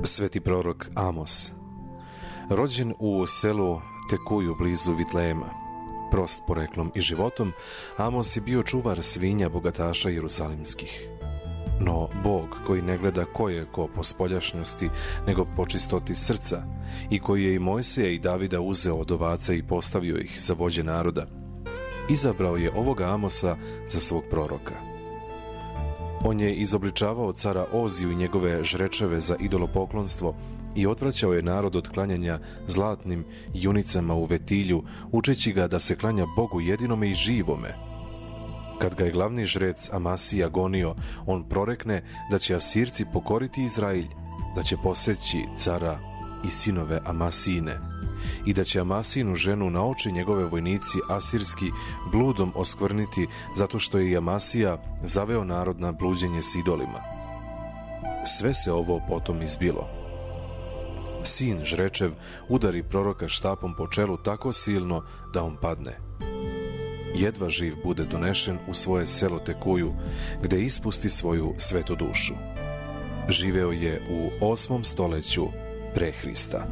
Sveti prorok Amos. Rođen u selu Tekuju blizu Vitlema, prost poreklom i životom, Amos je bio čuvar svinja bogataša jerusalimskih. No Bog, koji ne gleda ko je ko po spoljašnjosti, nego po čistoti srca, i koji je i Mojsija i Davida uzeo od ovaca i postavio ih za vođe naroda, izabrao je ovoga Amosa za svog proroka. On je izobličavao cara Oziju i njegove žrečeve za idolopoklonstvo i odvraćao je narod od klanjanja zlatnim junicama u Vetilju, učeći ga da se klanja Bogu jedinome i živome. Kad ga je glavni žrec Amasija gonio, on prorekne da će Asirci pokoriti Izrailj, da će poseći cara i sinove Amasijine i da će Amasijinu ženu na oči njegove vojnici asirski bludom oskvrniti, zato što je i Amasija zaveo narod na bluđenje s idolima. Sve se ovo potom izbilo. Sin žrečev udari proroka štapom po čelu tako silno da on padne. Jedva živ bude donešen u svoje selo Tekuju, gde ispusti svoju svetu dušu. Živeo je u 8. stoleću pre Hrista.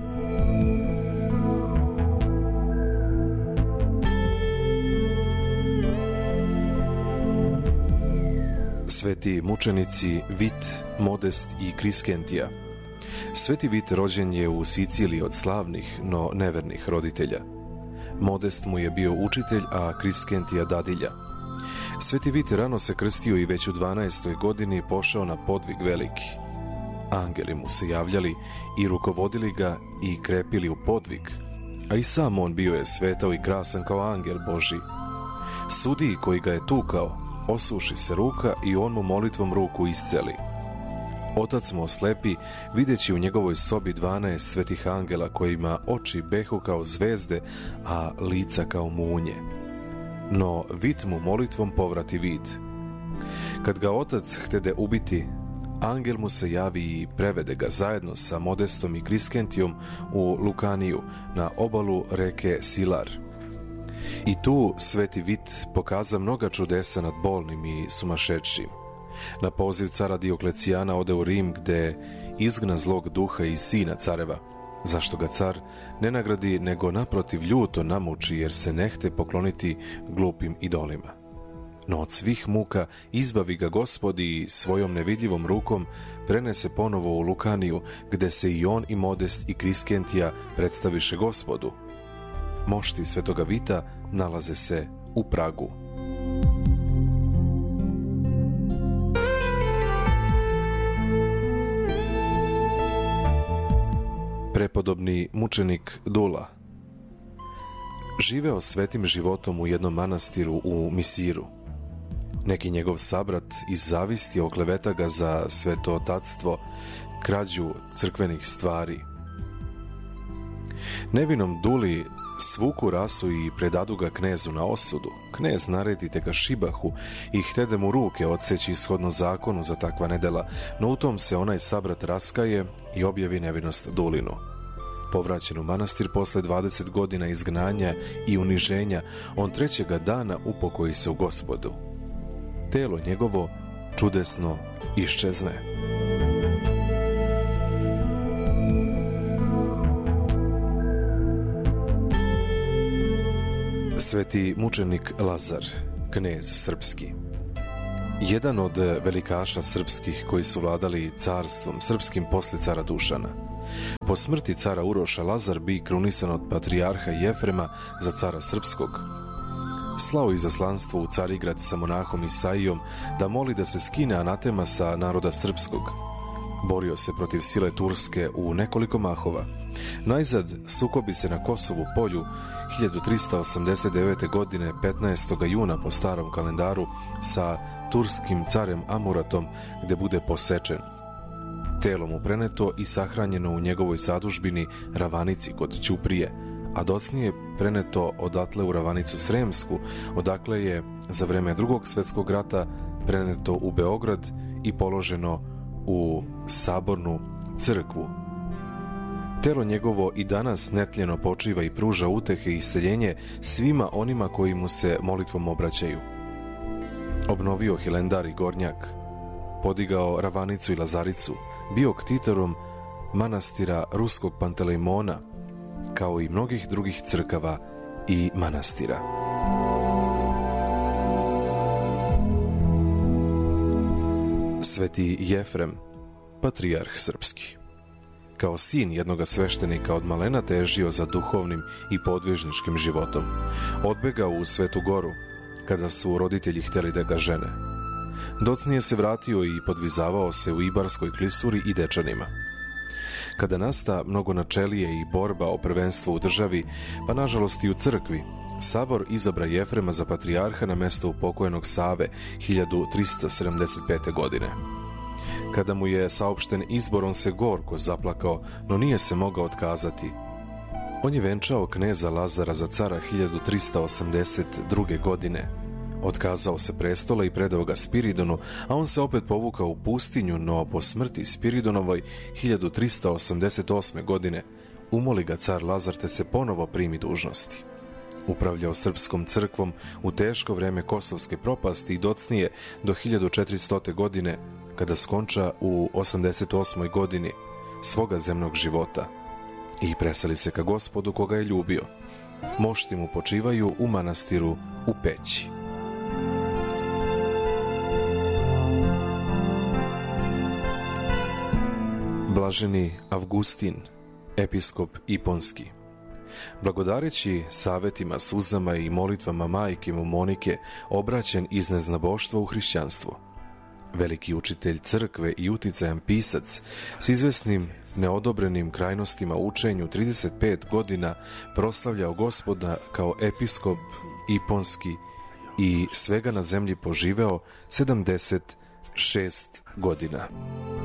Sveti mučenici Vit, Modest i Kriskentija. Sveti Vit rođen je u Siciliji od slavnih, no nevernih roditelja. Modest mu je bio učitelj, a Kriskentija dadilja. Sveti Vit rano se krstio i već u 12. godini pošao na podvig veliki. Angeli mu se javljali i rukovodili ga i krepili u podvig, a i sam on bio je svetao i krasan kao angel Božji. Sudiji koji ga je tukao, osuši se ruka i on mu molitvom ruku isceli. Otac mu oslepi, videći u njegovoj sobi 12 svetih angela kojima oči behu kao zvezde, a lica kao munje. No Vit mu molitvom povrati vid. Kad ga otac htede ubiti, angel mu se javi i prevede ga zajedno sa Modestom i Kriskentijom u Lukaniju na obalu reke Silar. I tu sveti Vit pokaza mnoga čudesa nad bolnim i sumašečim. Na poziv cara Dioklecijana ode u Rim, gde izgna zlog duha i sina careva, zašto ga car ne nagradi, nego naprotiv ljuto namuči, jer se nehte pokloniti glupim idolima. No od svih muka izbavi ga Gospod i svojom nevidljivom rukom prenese ponovo u Lukaniju, gde se i on i Modest i Kriskentija predstaviše Gospodu. Mošti svetoga Vita nalaze se u Pragu. Prepodobni mučenik Dula. Živeo svetim životom u jednom manastiru u Misiru. Neki njegov sabrat iz zavisti okleveta ga za svetotatstvo, krađu crkvenih stvari. Nevinom Duli svuku rasu i predadu ga knezu na osudu. Knez naredi te ga šibahu i htede mu ruke odseći shodno zakonu za takva nedela, no u tom se onaj sabrat raskaje i objavi nevinost Dulinu. Povraćen u manastir posle 20 godina izgnanja i uniženja, on 3. dana upokoji se u Gospodu. Telo njegovo čudesno iščezne. Sveti mučenik Lazar, knez srpski. Jedan od velikaša srpskih koji su vladali carstvom srpskim posle cara Dušana. Po smrti cara Uroša Lazar bi krunisan od patrijarha Jefrema za cara srpskog. Slao izaslanstvo u Carigrad sa monahom Isaijom da moli da se skine anatema sa naroda srpskog. Borio se protiv sile Turske u nekoliko mahova. Najzad sukobi se na Kosovu polju 1389. godine 15. juna po starom kalendaru sa turskim carem Amuratom, gde bude posečen. Telo mu preneto i sahranjeno u njegovoj zadužbini Ravanici kod Ćuprije, a docnije preneto odatle u Ravanicu Sremsku, odakle je za vreme Drugog svetskog rata preneto u Beograd i položeno u Sabornu crkvu. Telo njegovo i danas netljeno počiva i pruža utehe i isceljenje svima onima koji mu se molitvom obraćaju. Obnovio Hilendar i Gornjak, podigao Ravanicu i Lazaricu, bio ktitorom manastira Ruskog Pantelejmona, kao i mnogih drugih crkava i manastira. Sveti Jefrem, patrijarh srpski. Kao sin jednoga sveštenika od malena težio za duhovnim i podvižničkim životom. Odbegao u Svetu Goru, kada su roditelji htjeli da ga žene. Docnije se vratio i podvizavao se u Ibarskoj klisuri i Dečanima. Kada nasta mnogo načelije i borba o prvenstvu u državi, pa nažalost i u crkvi, Sabor izabra Jefrema za patrijarha na mesto pokojnog Save 1375. godine. Kada mu je saopšten izbor, on se gorko zaplakao, no nije se mogao otkazati. On je venčao kneza Lazara za cara 1382. godine. Otkazao se prestola i predao ga Spiridonu, a on se opet povukao u pustinju, no po smrti Spiridonovoj 1388. godine umoli ga car Lazar te se ponovo primi dužnosti. Upravljao srpskom crkvom u teško vreme kosovske propasti i docnije do 1400. godine, kada skonča u 88. godini svoga zemnog života i preseli se ka Gospodu koga je ljubio. Mošti mu počivaju u manastiru u Peći. Blaženi Avgustin, episkop Iponski. Blagodareći savetima, suzama i molitvama majke mu Monike, obraćen iz neznaboštva u hrišćanstvo. Veliki učitelj crkve i uticajan pisac s izvesnim neodobrenim krajnostima u učenju 35 godina proslavljao Gospoda kao episkop Iponski i svega na zemlji poživeo 76 godina.